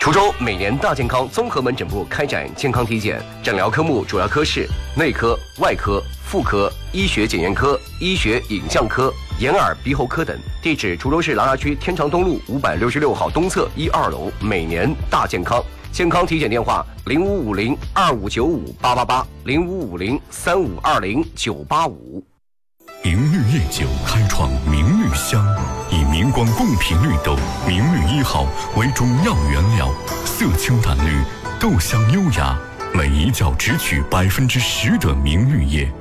滁州每年大健康综合门诊部开展健康体检，诊疗科目主要科室内科、外科、妇科、医学检验科、医学影像科、眼耳鼻喉科等。地址：滁州市琅琊区天长东路566号东侧1、2楼。每年大健康。健康体检电话：0550-2595-888，0550-3520-985。 明绿夜酒开创明绿香，以明光贡品绿豆明绿1号为中药原料，色清淡绿，豆香优雅，每一角只取10%的明绿叶。